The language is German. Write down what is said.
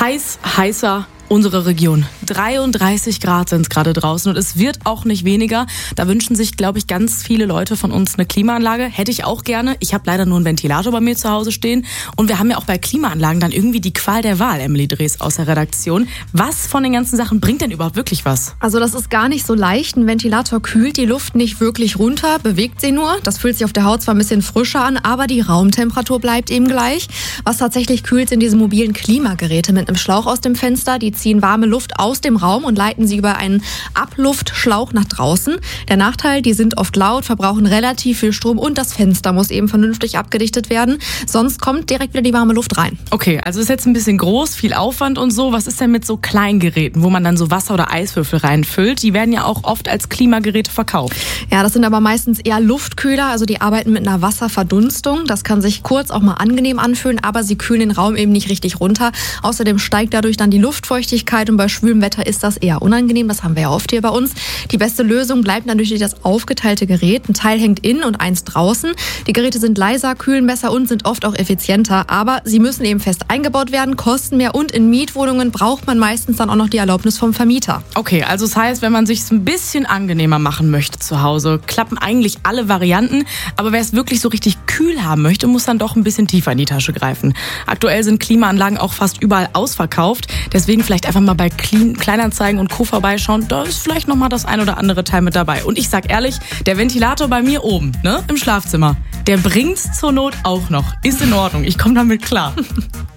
heißer unsere Region. 33 Grad sind es gerade draußen und es wird auch nicht weniger. Da wünschen sich, glaube ich, ganz viele Leute von uns eine Klimaanlage. Hätte ich auch gerne. Ich habe leider nur einen Ventilator bei mir zu Hause stehen. Und wir haben ja auch bei Klimaanlagen dann irgendwie die Qual der Wahl, Emily Drees aus der Redaktion. Was von den ganzen Sachen bringt denn überhaupt wirklich was? Also das ist gar nicht so leicht. Ein Ventilator kühlt die Luft nicht wirklich runter, bewegt sie nur. Das fühlt sich auf der Haut zwar ein bisschen frischer an, aber die Raumtemperatur bleibt eben gleich. Was tatsächlich kühlt, sind diese mobilen Klimageräte mit einem Schlauch aus dem Fenster. Die ziehen warme Luft aus dem Raum und leiten sie über einen Abluftschlauch nach draußen. Der Nachteil, die sind oft laut, verbrauchen relativ viel Strom und das Fenster muss eben vernünftig abgedichtet werden. Sonst kommt direkt wieder die warme Luft rein. Okay, also ist jetzt ein bisschen groß, viel Aufwand und so. Was ist denn mit so Kleingeräten, wo man dann so Wasser- oder Eiswürfel reinfüllt? Die werden ja auch oft als Klimageräte verkauft. Ja, das sind aber meistens eher Luftkühler, also die arbeiten mit einer Wasserverdunstung. Das kann sich kurz auch mal angenehm anfühlen, aber sie kühlen den Raum eben nicht richtig runter. Außerdem steigt dadurch dann die Luftfeuchtigkeit und bei schwülem Wetter ist das eher unangenehm. Das haben wir ja oft hier bei uns. Die beste Lösung bleibt natürlich das aufgeteilte Gerät. Ein Teil hängt innen und eins draußen. Die Geräte sind leiser, kühlen besser und sind oft auch effizienter. Aber sie müssen eben fest eingebaut werden, kosten mehr und in Mietwohnungen braucht man meistens dann auch noch die Erlaubnis vom Vermieter. Okay, also das heißt, wenn man sich es ein bisschen angenehmer machen möchte zu Hause, klappen eigentlich alle Varianten. Aber wer es wirklich so richtig kühl haben möchte, muss dann doch ein bisschen tiefer in die Tasche greifen. Aktuell sind Klimaanlagen auch fast überall ausverkauft. Deswegen vielleicht einfach mal bei Kleinanzeigen und Co. vorbeischauen. Da ist vielleicht noch mal das ein oder andere Teil mit dabei. Und ich sag ehrlich, der Ventilator bei mir oben, im Schlafzimmer, der bringt's zur Not auch noch. Ist in Ordnung. Ich komme damit klar.